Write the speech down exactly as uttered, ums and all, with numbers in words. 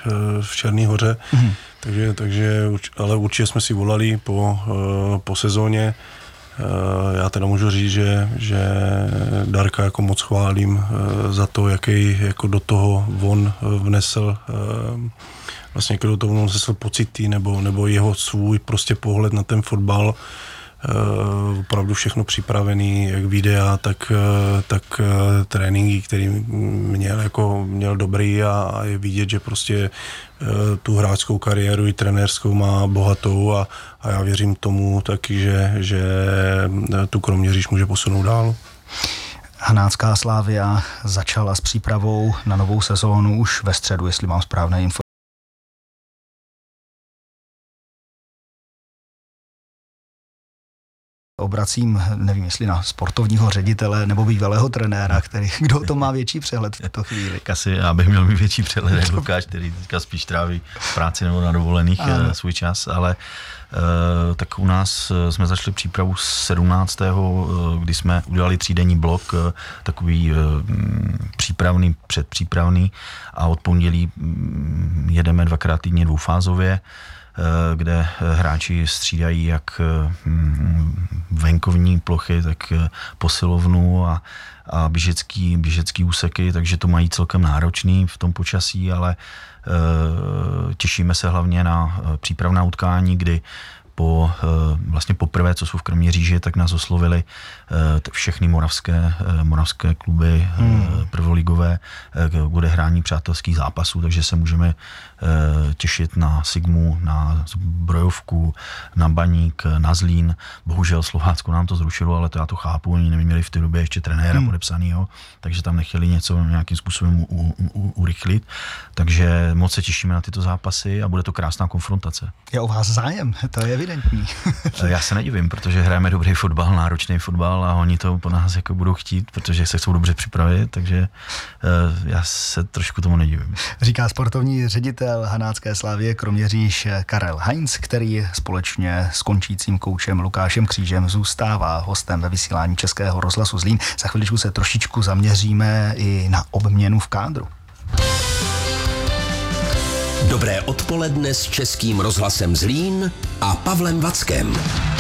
v Černý Hoře, mm. takže, takže, ale určitě jsme si volali po, po sezóně. Já teda můžu říct, že, že Darka jako moc chválím za to, jaký jako do toho on vnesl vlastně do toho vnesl pocity nebo, nebo jeho svůj prostě pohled na ten fotbal. Uh, opravdu všechno připravený, jak videa, tak, uh, tak uh, tréninky, který měl jako měl dobrý a, a je vidět, že prostě uh, tu hráčskou kariéru i trenérskou má bohatou a, a já věřím tomu taky, že, že tu Kroměříž může posunout dál. Hanácká Slavia začala s přípravou na novou sezónu už ve středu, jestli mám správné informace. Obracím, nevím, jestli na sportovního ředitele nebo bývalého trenéra, který, kdo to má větší přehled v této chvíli. Asi já bych měl mít větší přehled, jak Lukáš, který teďka spíš tráví v práci nebo na dovolených ano. svůj čas, ale uh, tak u nás jsme začali přípravu sedmnáctého Uh, kdy jsme udělali třídenní blok, uh, takový uh, přípravný, předpřípravný a od pondělí um, jedeme dvakrát týdně dvoufázově, kde hráči střídají jak venkovní plochy, tak posilovnu a, a běžecký, běžecký úseky, takže to mají celkem náročný v tom počasí, ale e, těšíme se hlavně na přípravná utkání, kdy po, vlastně poprvé, co jsou v Kroměříži, tak nás oslovili všechny moravské, moravské kluby hmm. prvoligové k odehrání přátelských zápasů, takže se můžeme těšit na Sigmu, na Zbrojovku, na Baník, na Zlín. Bohužel Slovácko nám to zrušilo, ale to já to chápu, oni neměli v té době ještě trenéra hmm. podepsanýho, takže tam nechtěli něco nějakým způsobem u, u, u, urychlit, takže moc se těšíme na tyto zápasy a bude to krásná konfrontace. Je o vás zájem, to je evidentní. Já se nedivím, protože hrajeme dobrý fotbal, náročný fotbal a oni to po nás jako budou chtít, protože se chcou dobře připravit, takže uh, já se trošku tomu nedivím. Říká sportovní ředitel Hanácké Slavie Kroměříž Karel Heinz, který společně s končícím koučem Lukášem Křížem zůstává hostem ve vysílání Českého rozhlasu Zlín. Za chviličku se trošičku zaměříme i na obměnu v kádru. Dobré odpoledne s Českým rozhlasem Zlín a Pavlem Vackem.